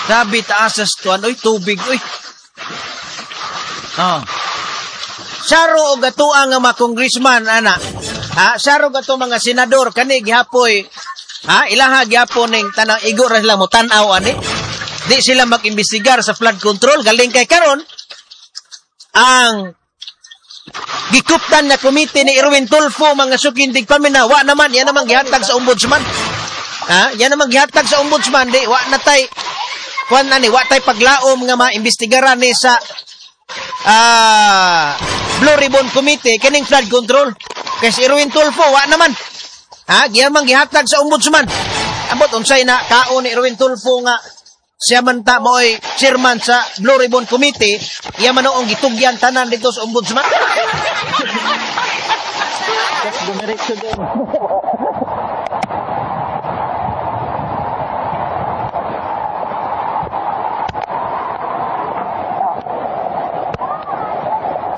Sabi taasas tuan, uy, tubig, uy. Oh. Saro o gatuang nga mga congressman, ana. Ha? Saro gato mga senador, kani gihapoy. Ha? Ilaha gihapon ning tanang igo ra sila mo tan-aw ani. Di sila mag-imbestigar sa flood control. Galing kay karon ang gikuptan na komite ni Erwin Tulfo, mga sukindig pamina, wa naman, yan naman gihatag sa ombudsman. Ha? Yan naman gihatag sa ombudsman, di, wa natay, kwan ani, wa tay paglaom nga maimbestigaran ni sa Blue Ribbon Committee, kining flood control. Kasi Erwin Tulfo, wa naman. Ha? Yan naman gihatag sa ombudsman. Abot, unsay na kaon ni Erwin Tulfo nga siya man ta mo'y chairman sa Blue Ribbon Committee, iya man noong gitugyan tanan dito sa ombudsman.